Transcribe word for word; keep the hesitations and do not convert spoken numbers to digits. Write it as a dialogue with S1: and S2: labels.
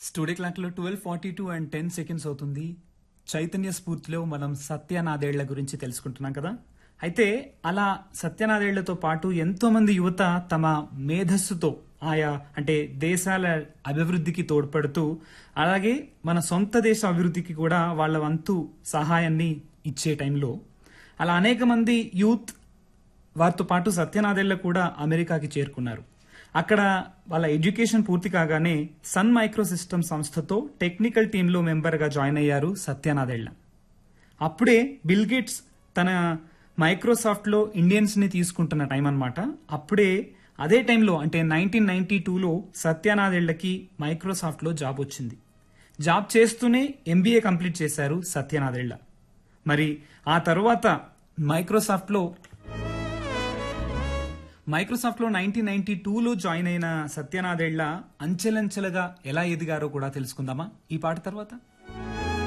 S1: Studio clock లో twelve forty two and ten seconds అవుతుంది. చైతన్య స్ఫూర్తిలో మనం సత్యనాదేళ్ల గురించి తెలుసుకుంటున్నాం కదా. అయితే అలా సత్యనాదేళ్లతో పాటు ఎంతో మంది యువత తమ మేధస్సుతో ఆయా అంటే దేశాల అభివృద్ధికి తోడ్పడుతూ అలాగే మన సొంత దేశ అభివృద్ధికి కూడా వాళ్ళ వంతు సహాయాన్ని ఇచ్చే టైంలో అలా అనేక మంది యూత్ వారితో పాటు సత్యనాదేళ్ల కూడా అమెరికాకి చేరుకున్నారు. అక్కడ వాళ్ళ ఎడ్యుకేషన్ పూర్తి కాగానే సన్ మైక్రో సిస్టమ్ సంస్థతో టెక్నికల్ టీంలో మెంబర్గా జాయిన్ అయ్యారు సత్యనాదేళ్ల. అప్పుడే బిల్ గేట్స్ తన మైక్రోసాఫ్ట్లో ఇండియన్స్ని తీసుకుంటున్న టైం అన్నమాట. అప్పుడే అదే టైంలో అంటే నైన్టీన్ నైన్టీ టూలో సత్యనాదేళ్లకి మైక్రోసాఫ్ట్లో జాబ్ వచ్చింది. జాబ్ చేస్తూనే ఎంబీఏ కంప్లీట్ చేశారు సత్యనాదేళ్ల. మరి ఆ తర్వాత మైక్రోసాఫ్ట్లో మైక్రోసాఫ్ట్లో నైన్టీన్ నైన్టీ టూలో జాయిన్ అయిన సత్యనాదేళ్ల అంచెలంచెలుగా ఎలా ఎదిగారో కూడా తెలుసుకుందామా ఈ పాట తర్వాత.